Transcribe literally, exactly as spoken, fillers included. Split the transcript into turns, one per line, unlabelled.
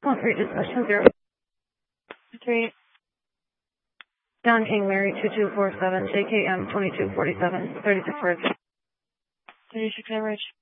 One three discussion zero three. John King Mary two two four seven J K M twenty two forty seven thirty six words. thirty six average.